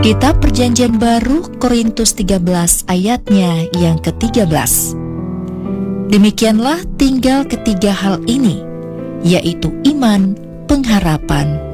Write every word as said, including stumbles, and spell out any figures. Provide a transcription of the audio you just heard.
Kitab Perjanjian Baru Korintus tiga belas ayatnya yang ketiga belas. Demikianlah tinggal ketiga hal ini, yaitu iman, pengharapan,